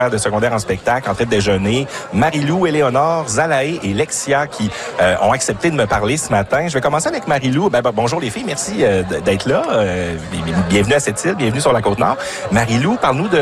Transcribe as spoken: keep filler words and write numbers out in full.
de secondaire en spectacle, en train de déjeuner. Marie-Lou, Éléonore, Zalaé et Lexia qui euh, ont accepté de me parler ce matin. Je vais commencer avec Marie-Lou. Ben, ben, bonjour les filles, merci euh, d'être là. Euh, bienvenue à cette île, bienvenue sur la Côte-Nord. Marie-Lou, parle-nous de